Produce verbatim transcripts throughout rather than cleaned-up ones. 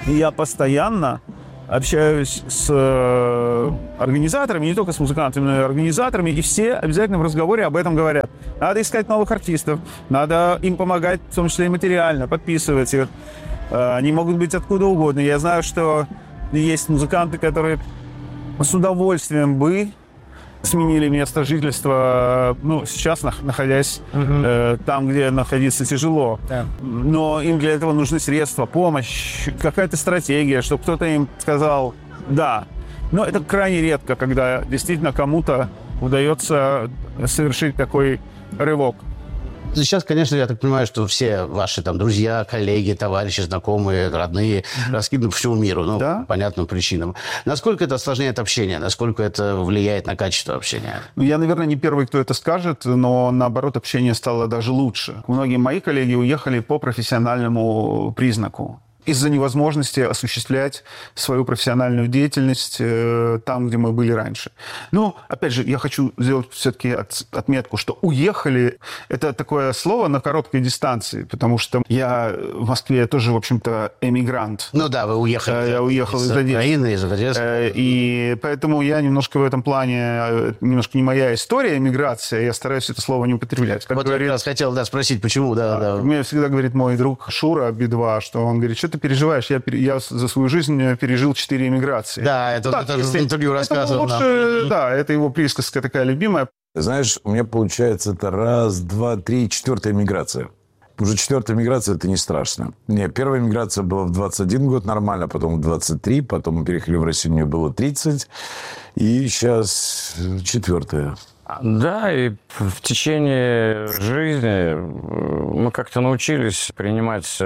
И я постоянно общаюсь с э, организаторами, не только с музыкантами, но и организаторами, и все обязательно в разговоре об этом говорят. Надо искать новых артистов, надо им помогать, в том числе и материально, подписывать их. Э, они могут быть откуда угодно. Я знаю, что есть музыканты, которые с удовольствием бы сменили место жительства, ну, сейчас находясь uh-huh. э, там, где находиться тяжело. Yeah. Но им для этого нужны средства, помощь, какая-то стратегия, чтобы кто-то им сказал «да». Но это крайне редко, когда действительно кому-то удается совершить такой рывок. Сейчас, конечно, я так понимаю, что все ваши там друзья, коллеги, товарищи, знакомые, родные раскиданы по всему миру, ну, да? По понятным причинам. Насколько это осложняет общение? Насколько это влияет на качество общения? Ну, я, наверное, не первый, кто это скажет, но, наоборот, общение стало даже лучше. Многие мои коллеги уехали по профессиональному признаку. Из-за невозможности осуществлять свою профессиональную деятельность э, там, где мы были раньше. Но, опять же, я хочу сделать все-таки от, отметку, что «уехали» — это такое слово на короткой дистанции, потому что я в Москве тоже, в общем-то, эмигрант. Ну да, вы уехали. Я уехал из Украины, из Одессы. И поэтому я немножко в этом плане, немножко не моя история эмиграция, я стараюсь это слово не употреблять. Как вот говорит, я раз хотел да, спросить, почему? Да, да. Мне всегда говорит мой друг Шура Би-два, что он говорит, что ты переживаешь? Я, я за свою жизнь пережил четыре эмиграции. Да, это, так, это если, в интервью рассказывал. Лучше, да, это его присказка такая любимая. Знаешь, у меня получается это раз, два, три, четвертая эмиграция. Уже четвертая эмиграция – это не страшно. Не, первая эмиграция была в двадцать один год нормально, потом в двадцать три, потом мы переехали в Россию, мне было тридцать, и сейчас четвертая. Да, и в течение жизни мы как-то научились принимать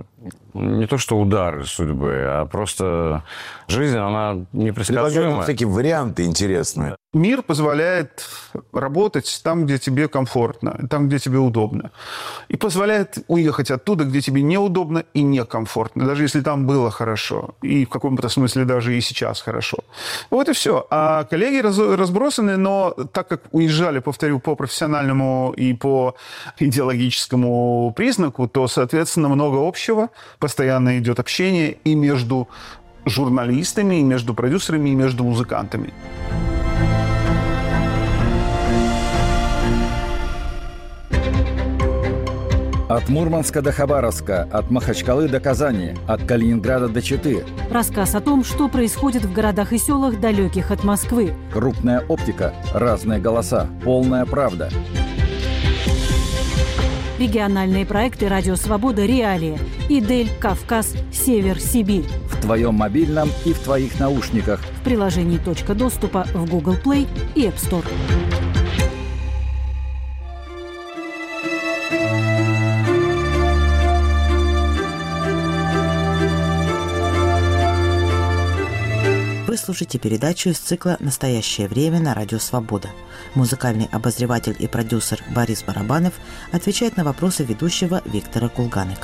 не то что удары судьбы, а просто жизнь, она непредсказуема. Такие варианты интересные. Мир позволяет работать там, где тебе комфортно, там, где тебе удобно. И позволяет уехать оттуда, где тебе неудобно и некомфортно, даже если там было хорошо. И в каком-то смысле даже и сейчас хорошо. Вот и все. А коллеги разбросаны, но так как уезжали, повторю, по профессиональному и по идеологическому признаку, то, соответственно, много общего. Постоянно идет общение и между журналистами, и между продюсерами, и между музыкантами. От Мурманска до Хабаровска, от Махачкалы до Казани, от Калининграда до Читы. Рассказ о том, что происходит в городах и селах, далеких от Москвы. Крупная оптика, разные голоса, полная правда. Региональные проекты «Радио Свобода», «Реалии», «Идель», «Кавказ», «Север», «Сибирь». В твоем мобильном и в твоих наушниках. В приложении «Точка доступа» в Google Play и App Store. Вы слушаете передачу из цикла «Настоящее время» на Радио Свобода. Музыкальный обозреватель и продюсер Борис Барабанов отвечает на вопросы ведущего Виктора Кулганика.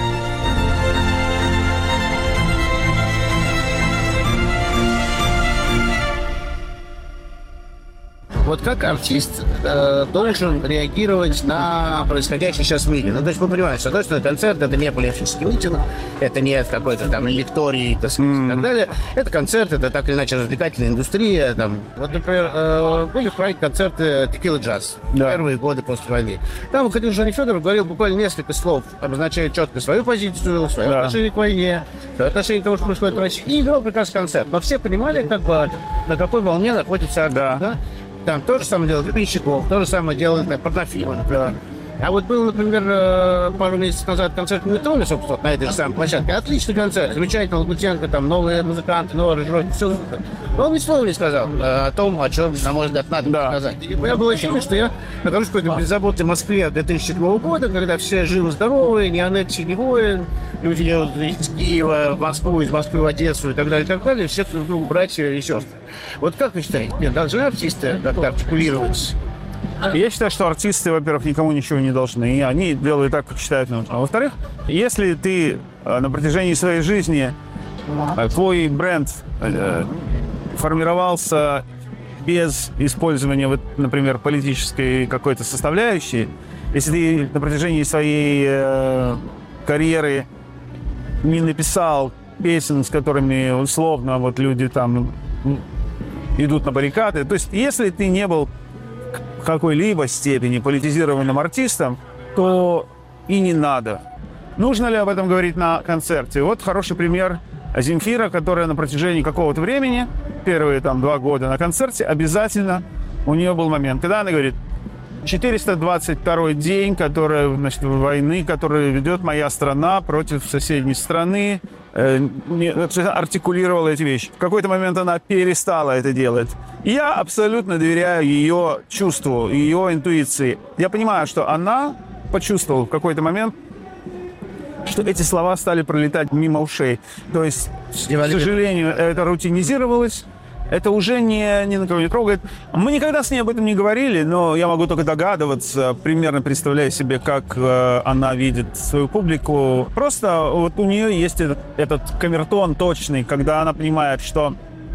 Вот как артист э, должен реагировать на происходящее сейчас в мире? Ну, то есть вы понимаете, что, что концерт — это не политический митинг, это не какой-то там лекторий, так сказать, mm. и так далее. Это концерт, это так или иначе развлекательная индустрия. Там. Вот, например, э, были в проекте концерты «Текила Джаз» да. первые годы после войны. Там выходил Женя Федоров, говорил буквально несколько слов, обозначая четко свою позицию, свое да. отношение к войне, свое отношение к тому, что происходит в России, и вел прекрасный концерт. Но все понимали, как бы, на какой волне находится да. да? Там то же самое делает Грищиков, то же самое делает Портнофилов, например. А вот был, например, пару месяцев назад концерт в Метроне, собственно, на этой же самой площадке. Отличный концерт, замечательный, Лагутенко, там новые музыканты, новые аранжировки, все. Но он ни слова не сказал о том, о чем, на мой взгляд, надо да. сказать. И я был ощущение, что я нахожусь в какой-то беззаботной Москве две тысячи седьмого года, когда все живы-здоровы, ни аннексии, ни воин, люди едут из Киева в Москву, из Москвы в Одессу и так далее, и так далее, все друг другу братья и сестры. Вот как вы считаете, нет, должны артисты как-то артикулировать? Я считаю, что артисты, во-первых, никому ничего не должны, и они делают так, как считают нужным. А во-вторых, если ты на протяжении своей жизни, твой бренд формировался без использования, вот, например, политической какой-то составляющей, если ты на протяжении своей карьеры не написал песен, с которыми условно вот люди там идут на баррикады. То есть если ты не был в какой-либо степени политизированным артистом, то и не надо. Нужно ли об этом говорить на концерте? Вот хороший пример Земфира, которая на протяжении какого-то времени, первые там два года на концерте, обязательно у нее был момент, когда она говорит: четыреста двадцать второй день, который, значит, войны, которую ведет моя страна против соседней страны, э, артикулировала эти вещи. В какой-то момент она перестала это делать. Я абсолютно доверяю ее чувству, ее интуиции. Я понимаю, что она почувствовала в какой-то момент, что эти слова стали пролетать мимо ушей. То есть, к сожалению, это рутинизировалось. Это уже не, ни на кого не трогает. Мы никогда с ней об этом не говорили, но я могу только догадываться, примерно представляя себе, как э, она видит свою публику. Просто вот у нее есть этот, этот камертон точный, когда она понимает, что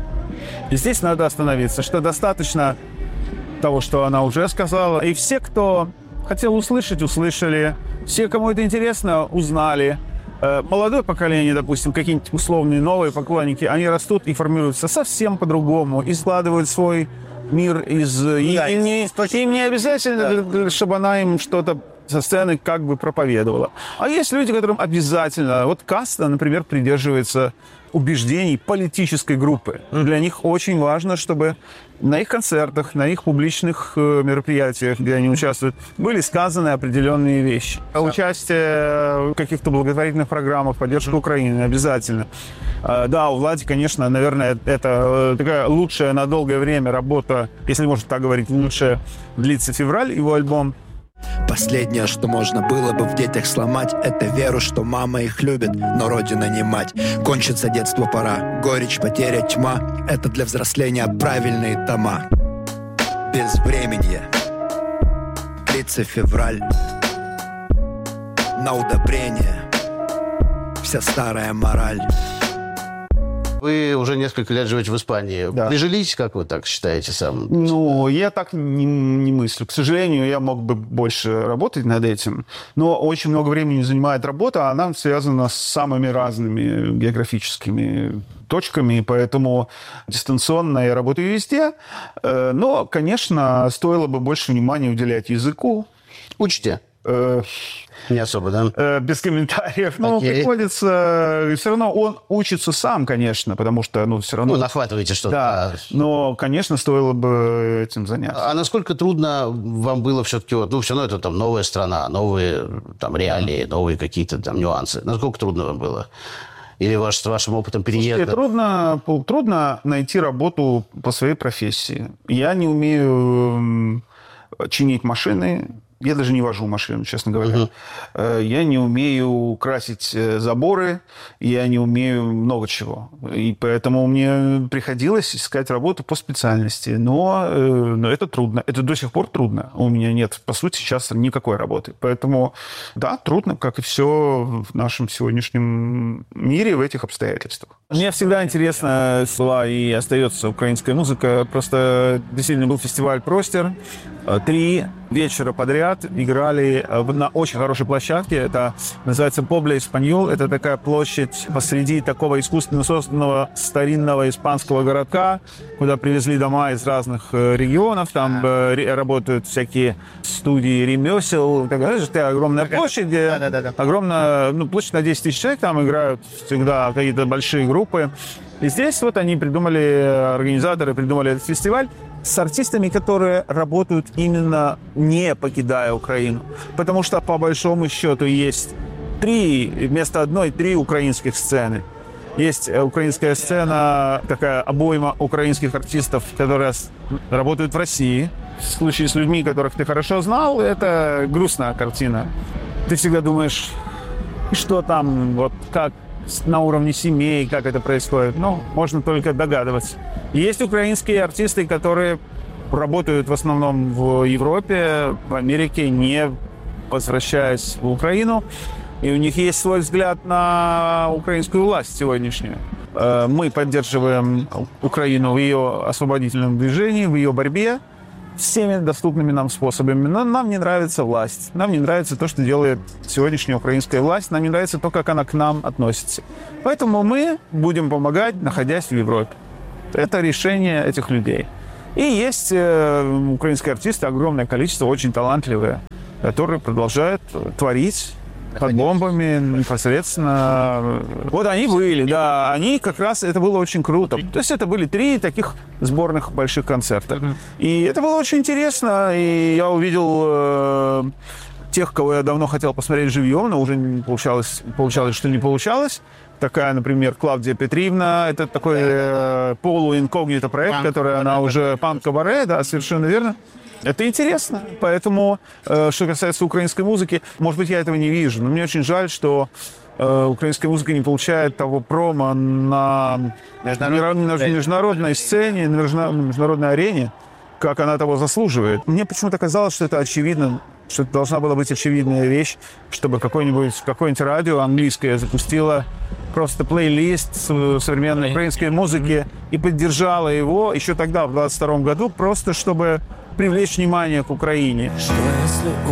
здесь надо остановиться, что достаточно того, что она уже сказала. И все, кто хотел услышать, услышали. Все, кому это интересно, узнали. Молодое поколение, допустим, какие-нибудь условные новые поклонники, они растут и формируются совсем по-другому, и складывают свой мир из... Да, и, и не, им не обязательно, да, чтобы она им что-то со сцены как бы проповедовала. А есть люди, которым обязательно... Вот Каста, например, придерживается убеждений политической группы. Для них очень важно, чтобы на их концертах, на их публичных мероприятиях, где они участвуют, были сказаны определенные вещи. А участие в каких-то благотворительных программах, поддержка Украины обязательно. Да, у Влади, конечно, наверное, это такая лучшая на долгое время работа, если можно так говорить, лучшая длится февраль, его альбом. Последнее, что можно было бы в детях сломать, это веру, что мама их любит, но родина не мать. Кончится детство, пора. Горечь, потеря, тьма — это для взросления правильные тома. Безвременье. Длится февраль. На удобрение. Вся старая мораль. Вы уже несколько лет живете в Испании. Да. Прижились, как вы так считаете сам? Ну, я так не, не мыслю. К сожалению, я мог бы больше работать над этим. Но очень много времени занимает работа, а она связана с самыми разными географическими точками, поэтому дистанционно я работаю везде. Но, конечно, стоило бы больше внимания уделять языку. Учите? Не особо, да? Без комментариев. Но Окей. приходится... Все равно он учится сам, конечно, потому что, ну, все равно... Ну, нахватываете что-то. Да, но, конечно, стоило бы этим заняться. А насколько трудно вам было все-таки... Вот, ну, все равно это там новая страна, новые там реалии, новые какие-то там нюансы. Насколько трудно вам было? Или ваш, с вашим опытом переезда? Слушайте, трудно, трудно найти работу по своей профессии. Я не умею чинить машины. Я даже не вожу машину, честно говоря. Uh-huh. Я не умею красить заборы, я не умею много чего. И поэтому мне приходилось искать работу по специальности. Но, но это трудно. Это до сих пор трудно. У меня нет, по сути, сейчас никакой работы. Поэтому, да, трудно, как и все в нашем сегодняшнем мире в этих обстоятельствах. Мне всегда интересна была и остается украинская музыка. Просто действительно был фестиваль «Простер». Три вечера подряд играли на очень хорошей площадке. Это называется Побля Испаньол. Это такая площадь посреди такого искусственно созданного старинного испанского городка, куда привезли дома из разных регионов. Там работают всякие студии ремесел. Это огромная площадь, где да, да, да. огромная, ну, площадь на десять тысяч человек. Там играют всегда какие-то большие группы. И здесь вот они придумали, организаторы придумали этот фестиваль с артистами, которые работают именно не покидая Украину. Потому что, по большому счету, есть три, вместо одной, три украинских сцены. Есть украинская сцена, такая обойма украинских артистов, которые работают в России. В случае с людьми, которых ты хорошо знал, это грустная картина. Ты всегда думаешь, что там, вот как на уровне семей, как это происходит. Ну, можно только догадываться. Есть украинские артисты, которые работают в основном в Европе, в Америке, не возвращаясь в Украину. И у них есть свой взгляд на украинскую власть сегодняшнюю. Мы поддерживаем Украину в ее освободительном движении, в ее борьбе. всеми доступными нам способами. Но нам не нравится власть. Нам не нравится то, что делает сегодняшняя украинская власть. Нам не нравится то, как она к нам относится. Поэтому мы будем помогать, находясь в Европе. Это решение этих людей. И есть э, украинские артисты, огромное количество, очень талантливые, которые продолжают творить под бомбами непосредственно. Вот они были, да, они как раз, это было очень круто. То есть это были три таких сборных больших концерта. И это было очень интересно, и я увидел э, тех, кого я давно хотел посмотреть живьем, но уже не получалось, получалось, что не получалось. Такая, например, Клавдия Петриевна, это такой э, полуинкогнито проект, который она уже, панк-кабаре, да, совершенно верно. Это интересно, поэтому, э, что касается украинской музыки, может быть, я этого не вижу, но мне очень жаль, что э, украинская музыка не получает того промо на международной, международной сцене, на международной арене, как она того заслуживает. Мне почему-то казалось, что это очевидно, что это должна была быть очевидная вещь, чтобы какое-нибудь, какое-нибудь радио английское запустило просто плейлист современной украинской музыки и поддержало его еще тогда, в двадцать втором году, просто чтобы привлечь внимание к Украине. Что если